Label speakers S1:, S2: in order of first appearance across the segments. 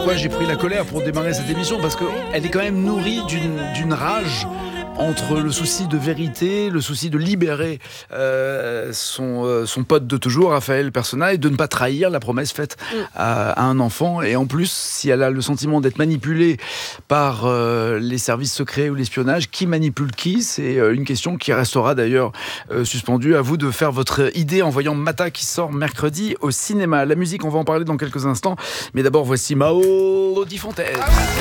S1: pourquoi j'ai pris la colère pour démarrer cette émission, parce qu'elle est quand même nourrie d'une rage entre le souci de vérité, le souci de libérer son pote de toujours, Raphaël Persona, et de ne pas trahir la promesse faite à un enfant. Et en plus, si elle a le sentiment d'être manipulée par les services secrets ou l'espionnage, qui manipule qui ? C'est une question qui restera d'ailleurs suspendue. À vous de faire votre idée en voyant Mata qui sort mercredi au cinéma. La musique, on va en parler dans quelques instants. Mais d'abord, voici Mélodie Fontaine.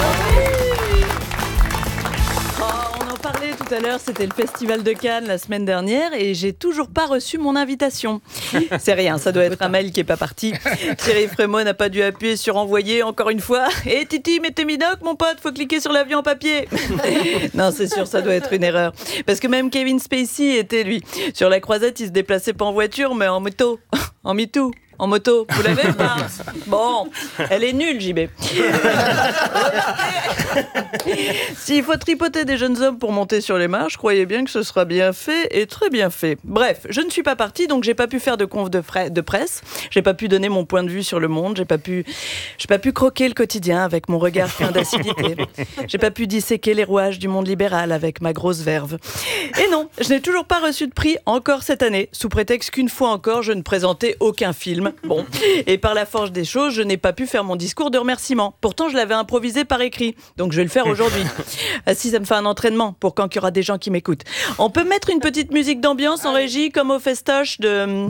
S2: Tout à l'heure, c'était le Festival de Cannes la semaine dernière et j'ai toujours pas reçu mon invitation. C'est rien, ça doit être un mail qui est pas parti. Thierry Frémaux n'a pas dû appuyer sur envoyer encore une fois. Et Titi, mets tes midocs, mon pote, faut cliquer sur l'avion en papier. Non, c'est sûr, ça doit être une erreur. Parce que même Kevin Spacey était, lui, sur la croisette, il se déplaçait pas en voiture, mais en moto. En MeToo. En moto, vous l'avez pas ? Bon, elle est nulle, JB. S'il faut tripoter des jeunes hommes pour monter sur les marches, croyez bien que ce sera bien fait et très bien fait. Bref, je ne suis pas partie, donc j'ai pas pu faire de conf de presse. J'ai pas pu donner mon point de vue sur le monde. J'ai pas pu croquer le quotidien avec mon regard plein d'acidité. J'ai pas pu disséquer les rouages du monde libéral avec ma grosse verve. Et non, je n'ai toujours pas reçu de prix encore cette année, sous prétexte qu'une fois encore, je ne présentais aucun film. Bon, et par la force des choses, je n'ai pas pu faire mon discours de remerciement. Pourtant, je l'avais improvisé par écrit, donc je vais le faire aujourd'hui. Si ça me fait un entraînement pour quand il y aura des gens qui m'écoutent. On peut mettre une petite musique d'ambiance en régie, comme au festoche de... Non,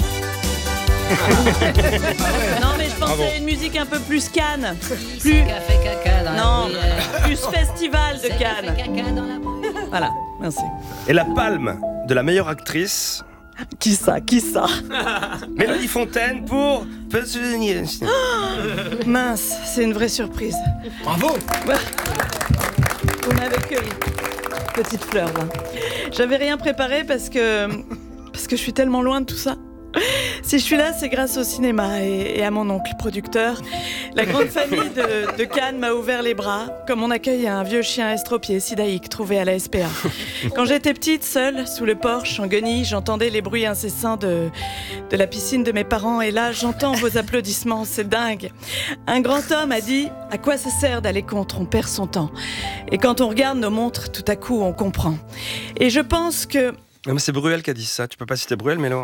S2: mais je pensais à une musique un peu plus Cannes. Plus... Non, plus festival de Cannes. Voilà, merci.
S3: Et la palme de la meilleure actrice...
S2: Qui ça ?
S3: Mélodie Fontaine pour Petit Souvenir.
S2: Mince, c'est une vraie surprise.
S1: Bravo.
S2: Vous m'avez cueilli. Petite fleur, là. J'avais rien préparé parce que je suis tellement loin de tout ça. Si je suis là, c'est grâce au cinéma et à mon oncle producteur. La grande famille de Cannes m'a ouvert les bras, comme on accueille un vieux chien estropié, sidaïque, trouvé à la SPA. Quand j'étais petite, seule, sous le porche, en guenille, j'entendais les bruits incessants de la piscine de mes parents. Et là, j'entends vos applaudissements, c'est dingue. Un grand homme a dit « À quoi ça sert d'aller contre ? On perd son temps. » Et quand on regarde nos montres, tout à coup, on comprend. Et je pense que...
S3: Non, mais c'est Bruel qui a dit ça. Tu peux pas citer Bruel, Mélo.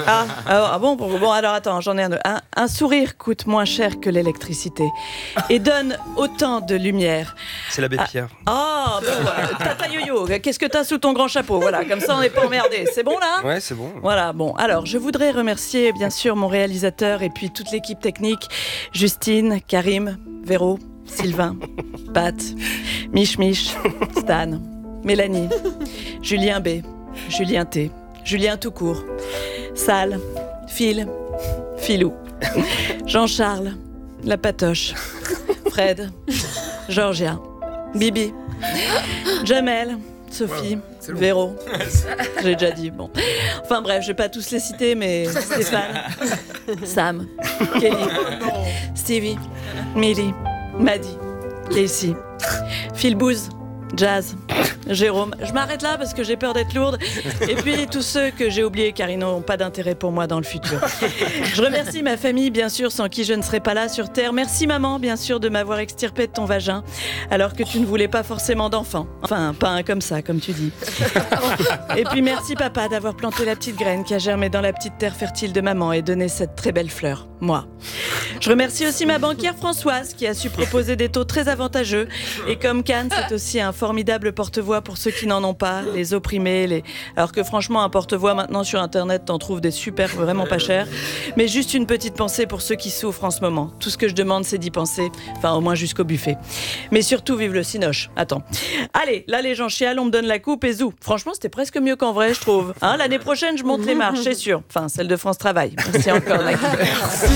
S2: Bon, alors attends, j'en ai un autre. Un sourire coûte moins cher que l'électricité et donne autant de lumière.
S3: C'est l'abbé Pierre.
S2: Tata Yo-Yo, qu'est-ce que t'as sous ton grand chapeau ? Voilà, comme ça on n'est pas emmerdé. C'est bon là ?
S3: Ouais, c'est bon.
S2: Voilà, bon. Alors, je voudrais remercier bien sûr mon réalisateur et puis toute l'équipe technique. Justine, Karim, Véro, Sylvain, Pat, Mich, Stan, Mélanie, Julien B, Julien T, Julien tout court, Sal, Phil, Philou, Jean-Charles, La Patoche, Fred, Georgia, Bibi, Jamel, Sophie, Véro, j'ai déjà dit, bon. Enfin bref, je vais pas tous les citer, mais Stéphane, Sam, Kelly, Stevie, Milly, Maddy, Casey, Phil Booz, Jazz, Jérôme. Je m'arrête là parce que j'ai peur d'être lourde. Et puis tous ceux que j'ai oubliés car ils n'ont pas d'intérêt pour moi dans le futur. Je remercie ma famille, bien sûr, sans qui je ne serais pas là sur Terre. Merci maman, bien sûr, de m'avoir extirpé de ton vagin alors que tu ne voulais pas forcément d'enfant. Enfin, pas un comme ça, comme tu dis. Et puis merci papa d'avoir planté la petite graine qui a germé dans la petite terre fertile de maman et donné cette très belle fleur, moi. Je remercie aussi ma banquière Françoise qui a su proposer des taux très avantageux. Et comme Cannes, c'est aussi un formidable porte-voix pour ceux qui n'en ont pas, les opprimés, alors que franchement, un porte-voix maintenant sur Internet, t'en trouves des super, vraiment pas chers. Mais juste une petite pensée pour ceux qui souffrent en ce moment. Tout ce que je demande, c'est d'y penser, enfin au moins jusqu'au buffet. Mais surtout, vive le Cinoche. Attends. Allez, là les gens chialent, on me donne la coupe et zou. Franchement, c'était presque mieux qu'en vrai, je trouve. Hein, l'année prochaine, je monte les marches, c'est sûr. Enfin, celle de France Travail. Merci encore.
S1: Merci,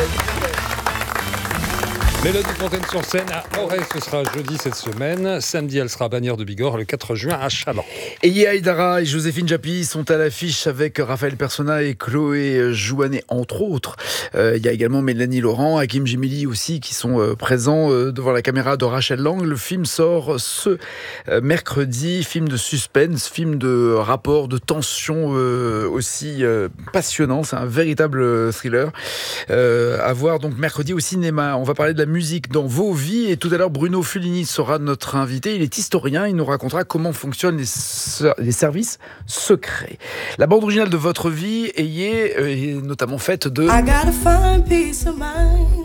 S4: Mélodie Fontaine sur scène à Auray, ce sera jeudi cette semaine. Samedi, elle sera à Bagnères de Bigorre le 4 juin à Chaland.
S1: Et Yaïdara et Joséphine Japy sont à l'affiche avec Raphaël Persona et Chloé Jouanet, entre autres. Il y a également Mélanie Laurent, Hakim Jemili aussi, qui sont présents devant la caméra de Rachel Lang. Le film sort ce mercredi, film de suspense, film de rapport, de tension aussi passionnant. C'est un véritable thriller à voir donc mercredi au cinéma. On va parler de la musique dans vos vies. Et tout à l'heure, Bruno Fulini sera notre invité. Il est historien, il nous racontera comment fonctionnent les services secrets. La bande originale de votre vie est notamment faite de...
S5: I gotta find peace of mind.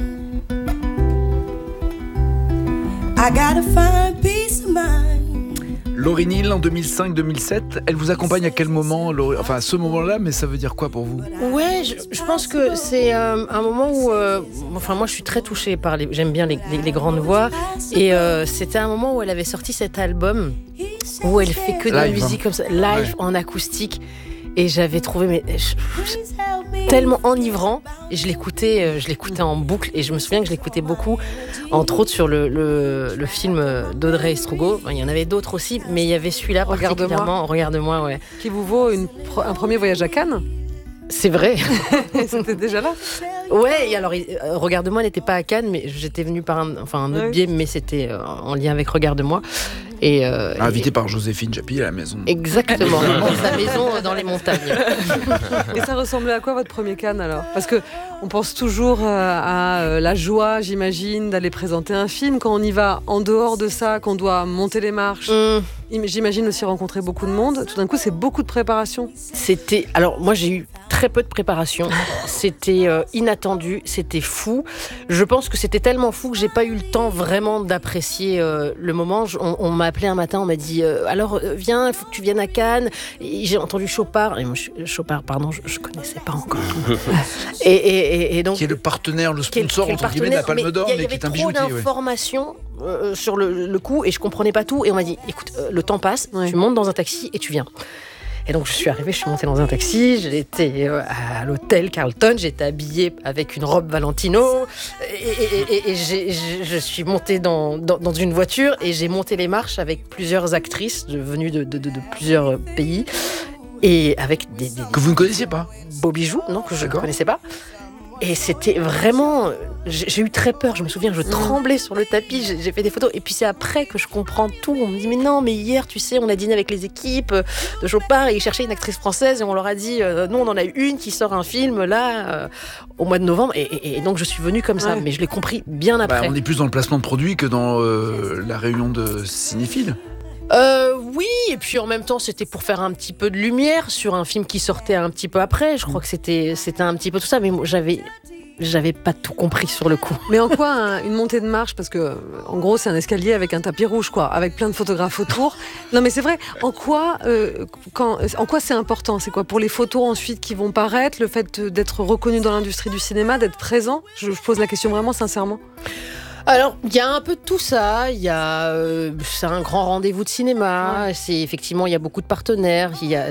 S5: I gotta find peace of mind.
S1: Laurie Neal en 2005-2007. Elle vous accompagne à quel moment, Laurie ? Enfin, à ce moment-là, mais ça veut dire quoi pour vous ?
S6: Ouais, je pense que c'est un moment où... moi, je suis très touchée par j'aime bien les grandes voix. Et c'était un moment où elle avait sorti cet album où elle fait que de la musique comme ça, live en acoustique. Et j'avais trouvé tellement enivrant. Et je l'écoutais en boucle. Et je me souviens que je l'écoutais beaucoup, entre autres sur le film d'Audrey Estrugo. Il y en avait d'autres aussi, mais il y avait celui-là particulièrement. Regarde-moi, ouais.
S7: Qui vous vaut un premier voyage à Cannes.
S6: C'est vrai.
S7: C'était déjà là.
S6: Ouais, et alors, Regarde-moi n'était pas à Cannes, mais j'étais venue par un autre biais, mais c'était en lien avec Regarde-moi. Et,
S1: invité par Joséphine Japy à la maison.
S6: Exactement, dans sa maison dans les montagnes.
S7: Et ça ressemblait à quoi votre premier Cannes alors ? Parce que on pense toujours à la joie, j'imagine, d'aller présenter un film. Quand on y va en dehors de ça, qu'on doit monter les marches, j'imagine aussi rencontrer beaucoup de monde. Tout d'un coup, c'est beaucoup de préparation.
S6: Alors moi j'ai eu très peu de préparation. C'était inattendu, c'était fou. Je pense que c'était tellement fou que j'ai pas eu le temps vraiment d'apprécier le moment. On m'a appelé un matin, on m'a dit alors viens, il faut que tu viennes à Cannes. Et j'ai entendu Chopard. Et moi, Chopard, pardon, je connaissais pas encore. et donc
S1: qui est le partenaire, le sponsor entre guillemets de la Palme d'Or, mais qui est un bijoutier.
S6: Il y avait trop d'informations sur le coup et je comprenais pas tout. Et on m'a dit écoute, le temps passe, tu montes dans un taxi et tu viens. Et donc je suis arrivée, je suis montée dans un taxi, j'étais à l'hôtel Carlton, j'étais habillée avec une robe Valentino et je suis montée dans une voiture et j'ai monté les marches avec plusieurs actrices venues de plusieurs pays et avec des
S1: que vous ne connaissiez pas,
S6: beaux bijoux, non, que je ne connaissais pas. Et c'était vraiment... J'ai eu très peur, je me souviens, je tremblais sur le tapis, j'ai fait des photos. Et puis c'est après que je comprends tout. On me dit, mais non, mais hier, tu sais, on a dîné avec les équipes de Chopard et ils cherchaient une actrice française et on leur a dit, nous, on en a eu une qui sort un film, là, au mois de novembre. Et donc, je suis venue comme ça, mais je l'ai compris bien après.
S1: On est plus dans le placement de produits que dans la réunion de cinéphiles.
S6: Oui, et puis en même temps, c'était pour faire un petit peu de lumière sur un film qui sortait un petit peu après. Je crois que c'était un petit peu tout ça, mais moi, j'avais pas tout compris sur le coup.
S7: Mais en quoi une montée de marche ? Parce que, en gros, c'est un escalier avec un tapis rouge, quoi, avec plein de photographes autour. Non, mais c'est vrai. En quoi c'est important ? C'est quoi pour les photos ensuite qui vont paraître, le fait d'être reconnu dans l'industrie du cinéma, d'être présent ? Je pose la question vraiment sincèrement.
S6: Alors, il y a un peu de tout ça. C'est un grand rendez-vous de cinéma. C'est effectivement, il y a beaucoup de partenaires.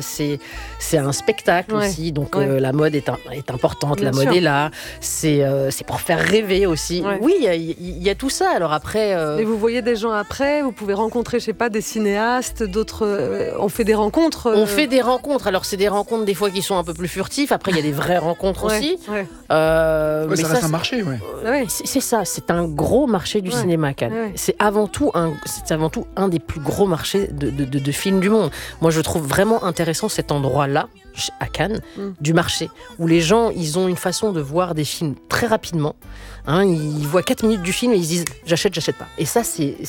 S6: C'est un spectacle aussi. Donc, la mode est importante. Bien la mode est là. C'est pour faire rêver aussi. Ouais. Oui, il y a tout ça. Alors après.
S7: Et vous voyez des gens après. Vous pouvez rencontrer, je sais pas, des cinéastes, d'autres. On fait des rencontres.
S6: On fait des rencontres. Alors, c'est des rencontres des fois qui sont un peu plus furtifs. Après, il y a des vraies rencontres aussi.
S1: Ouais. Mais ça reste un marché.
S6: C'est ça. C'est un gros marché du cinéma à Cannes. C'est avant tout un des plus gros marchés de films du monde. Moi, je trouve vraiment intéressant cet endroit-là, à Cannes, du marché, où les gens, ils ont une façon de voir des films très rapidement. Ils voient 4 minutes du film et ils se disent j'achète pas. Et ça,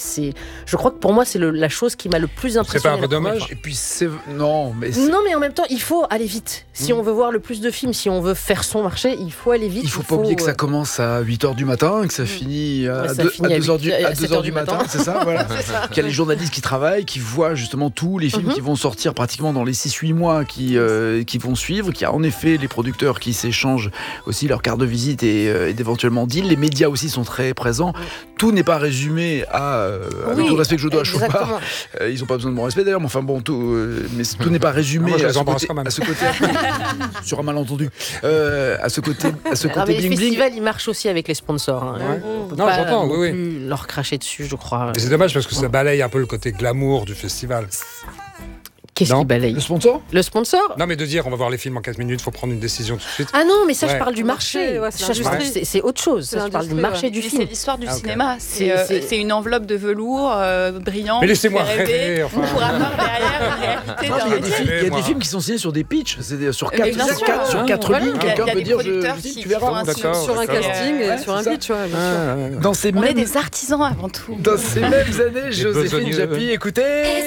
S6: je crois que pour moi, c'est la chose qui m'a le plus impressionné.
S4: C'est pas un peu dommage ?
S1: Et puis non, mais en
S6: même temps, il faut aller vite. Si on veut voir le plus de films, si on veut faire son marché, il faut aller vite.
S1: Il faut pas oublier que ça commence à 8h du matin et que ça finit à 2h du matin. C'est ça, voilà. Qu'il y a les journalistes qui travaillent, qui voient justement tous les films qui vont sortir pratiquement dans les 6-8 mois qui vont suivre, qu'il y a en effet les producteurs qui s'échangent aussi leurs cartes de visite et d'éventuellement deals. Les médias aussi sont très présents. Tout n'est pas résumé avec tout le respect que je dois à Chopard. Ils n'ont pas besoin de mon respect d'ailleurs, mais enfin bon, mais tout n'est pas résumé à ce côté sur un malentendu. À ce côté
S6: bling bling. Le festival, il marche aussi avec les sponsors.
S4: Non, j'entends, oui.
S6: Leur cracher dessus, je crois.
S4: Mais c'est dommage parce que ça balaye un peu le côté glamour du festival.
S6: Qu'est-ce
S4: Non.
S6: qui balaye?
S1: Le sponsor?
S6: Le sponsor?
S4: Non, mais de dire on va voir les films en 4 minutes, faut prendre une décision tout de suite.
S6: Ah non, mais ça, je
S4: Ouais.
S6: parle du marché.
S7: Ouais, c'est
S6: Ça, je parle-
S7: l'industrie.
S6: c'est autre chose.
S7: C'est
S6: Ça, je parle du
S7: l'industrie,
S6: marché
S7: ouais.
S6: du
S8: C'est
S6: film.
S8: l'histoire du
S4: Ah, ok.
S8: cinéma.
S6: C'est-
S8: C'est une enveloppe de velours brillant.
S4: Mais laissez-moi
S8: qui fait
S4: rêver, enfin.
S8: Pour avoir derrière la réalité
S1: Non,
S8: d'un
S1: mais il y a des
S8: métier.
S1: films- il y a
S4: moi.
S1: des films qui sont signés sur des pitchs. C'est sur
S8: Mais
S1: 4
S8: bien sûr.
S1: lignes,
S8: Il y a
S1: quelqu'un peut
S8: des
S1: dire
S8: producteurs
S1: Justine,
S8: qui
S1: tu verras.
S8: font un
S4: D'accord.
S7: Sur un
S4: d'accord.
S7: casting et
S1: Ouais,
S7: sur un
S1: c'est ça.
S7: pitch, ouais, bien sûr.
S1: Dans ces
S8: On est
S1: mêmes
S8: des artisans avant tout.
S1: Dans ces mêmes années, Joséphine
S4: besogneux.
S1: Japy, écoutez.